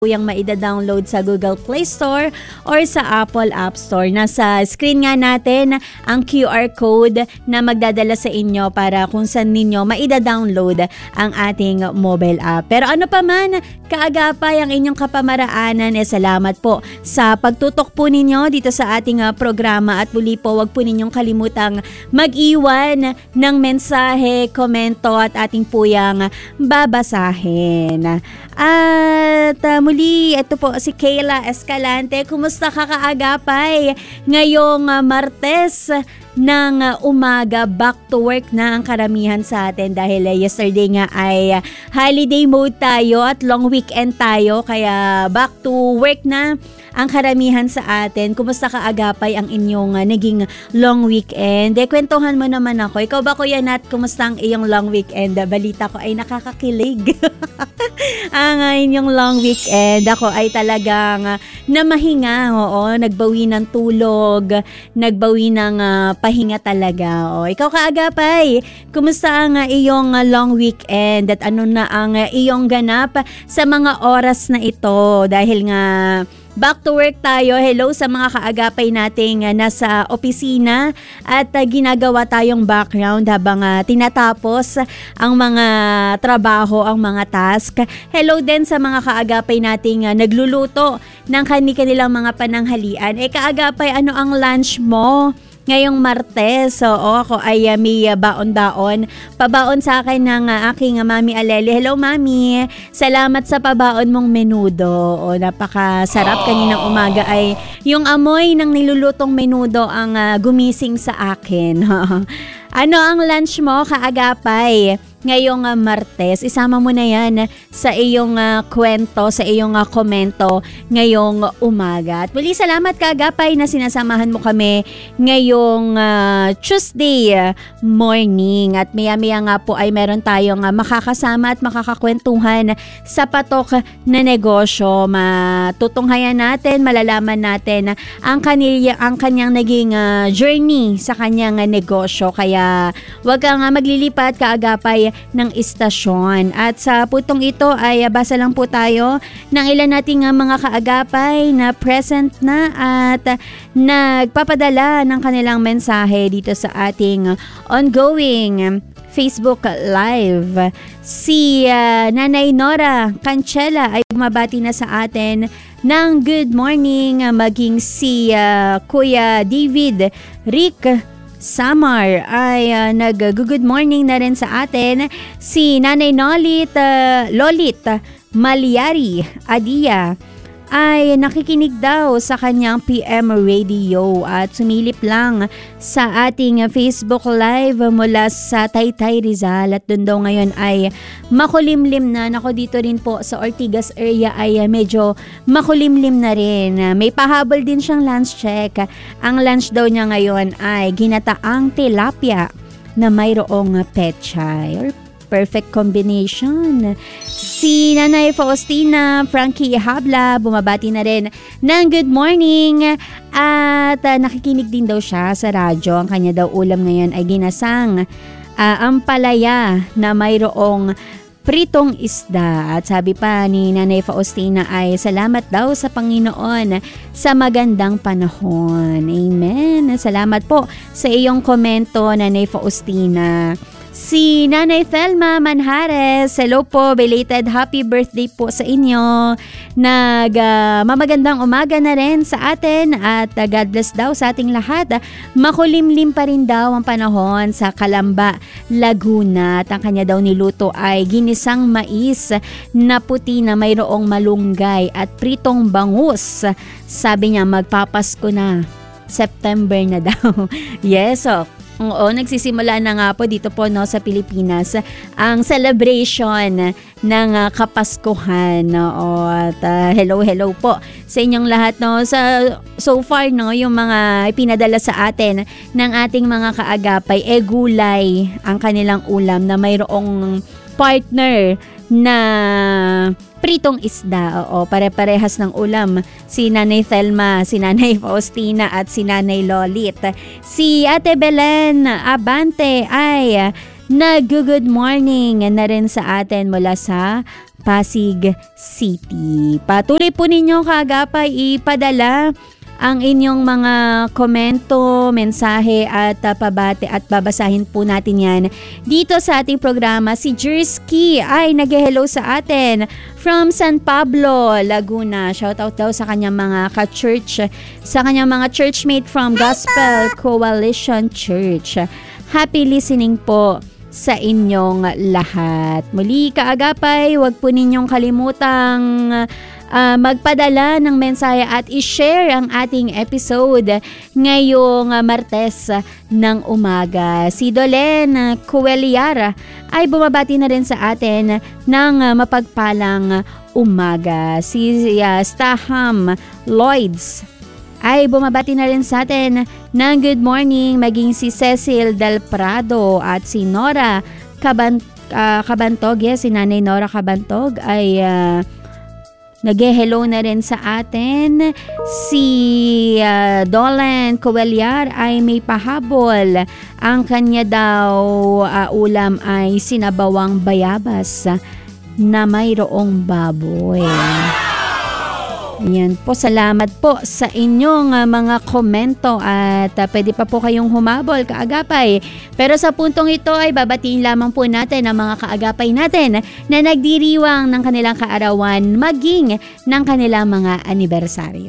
yung maida-download sa Google Play Store or sa Apple App Store. Nasa screen nga natin ang QR code na magdadala sa inyo para kung saan ninyo maida-download ang ating mobile app. Pero ano pa man, kaagapay ang inyong kapamaraanan, salamat po sa pagtutok po ninyo dito sa ating programa at muli po wag po ninyong kalimutang mag-iwan ng mensahe, komento at ating po yung babasahin. At muli, ito po si Kayla Escalante. Kumusta ka kaagapay? Ngayong Martes ng umaga, back to work na ang karamihan sa atin dahil yesterday nga ay holiday mode tayo at long weekend tayo, kaya back to work na ang karamihan sa atin. Kumusta kaagapay ang inyong naging long weekend? Kwentuhan mo naman ako. Ikaw ba, Kuya Nat, kumusta ang iyong long weekend? Balita ko ay nakakakilig. Ang inyong long weekend, ako ay talagang namahinga. Oo, nagbawi ng tulog, nagbawi ng pahinga talaga. O, ikaw kaagapay, kumusta ang iyong long weekend at ano na ang iyong ganap sa mga oras na ito? Dahil nga back to work tayo. Hello sa mga kaagapay nating nasa opisina at ginagawa tayong background habang tinatapos ang mga trabaho, ang mga task. Hello din sa mga kaagapay nating nagluluto ng kanilang mga pananghalian. Kaagapay, ano ang lunch mo ngayong Martes? Oo, ako ay may baon-baon. Pabaon sa akin ng aking Mami Alele. Hello, Mami. Salamat sa pabaon mong menudo. O, napakasarap. Kaninang umaga ay yung amoy ng nilulutong menudo ang gumising sa akin. Ano ang lunch mo kaagapay ngayong Martes? Isama mo na yan sa iyong kwento, sa iyong komento ngayong umaga. At muli salamat kaagapay na sinasamahan mo kami ngayong Tuesday morning. At maya-maya nga po ay meron tayong makakasama at makakakwentuhan sa patok na negosyo. Matutunghayan natin, malalaman natin ang kanyang naging journey sa kanyang negosyo. Kaya wag kang maglilipat kaagapay ng istasyon. At sa putong ito ay basa lang po tayo ng ilan nating mga kaagapay na present na at nagpapadala ng kanilang mensahe dito sa ating ongoing Facebook Live. Si Nanay Nora Cancela ay bumabati na sa atin ng good morning, maging si Kuya David Rick Samar ay nag-good morning na rin sa atin. Si Nanay Lolit Malyari Adia ay nakikinig daw sa kanyang PM radio at sumilip lang sa ating Facebook Live mula sa Taytay Rizal at doon daw ngayon ay makulimlim na. Nako, dito rin po sa Ortigas area ay medyo makulimlim na rin. May pahabol din siyang lunch check. Ang lunch daw niya ngayon ay ginataang tilapia na mayroong pechay or perfect combination. Si Nanay Faustina Frankie Habla bumabati na rin ng good morning at nakikinig din daw siya sa radyo. Ang kanya daw ulam ngayon ay ginasang ampalaya na mayroong pritong isda. At sabi pa ni Nanay Faustina ay salamat daw sa Panginoon sa magandang panahon. Amen. Salamat po sa iyong komento, Nanay Faustina. Si Nanay Thelma Manjares, hello po, belated happy birthday po sa inyo. Mamagandang umaga na rin sa atin at God bless daw sa ating lahat. Makulimlim pa rin daw ang panahon sa Calamba, Laguna. At ang kanya daw niluto ay ginisang mais na puti na mayroong malunggay at pritong bangus. Sabi niya magpapasko na, September na daw. Yes, oo, nagsisimula na nga po dito po sa Pilipinas ang celebration ng Kapaskuhan. At hello po sa inyong lahat. So far yung mga ipinadala sa atin ng ating mga kaagapay, gulay ang kanilang ulam na mayroong partner na pritong isda. Oo, pare-parehas ng ulam. Si Nanay Thelma, si Nanay Faustina at si Nanay Lolit. Si Ate Belen Abante ay nag-good morning na rin sa atin mula sa Pasig City. Patuloy po ninyo kaagapay ipadala ang inyong mga komento, mensahe at pabate at babasahin po natin yan dito sa ating programa. Si Jersky ay nag-hello sa atin from San Pablo, Laguna. Shoutout daw sa kanyang mga ka-church, sa kanyang mga churchmate from Gospel Coalition Church. Happy listening po sa inyong lahat. Muli kaagapay, huwag po ninyong kalimutang magpadala ng mensahe at i-share ang ating episode ngayong Martes ng umaga. Si Dolen Cueliar ay bumabati na rin sa atin ng mapagpalang umaga. Si Staham Lloyds ay bumabati na rin sa atin ng good morning, maging si Cecil Del Prado at si Nora Cabantog. Yes, si Nanay Nora Cabantog ay nag-hello na rin sa atin. Si Dolan Coeliar ay may pahabol. Ang kanya daw ulam ay sinabawang bayabas na mayroong baboy. Ayan po, salamat po sa inyong mga komento at pwede pa po kayong humabol kaagapay. Pero sa puntong ito ay babatiin lamang po natin ang mga kaagapay natin na nagdiriwang ng kanilang kaarawan maging ng kanilang mga anibersaryo.